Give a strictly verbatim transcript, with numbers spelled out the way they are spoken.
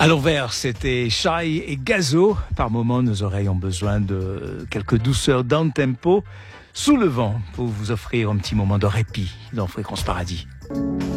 À l'envers, c'était Shai et Gazo. Par moments, nos oreilles ont besoin de quelques douceurs down tempo sous le vent pour vous offrir un petit moment de répit dans Fréquence Paradis.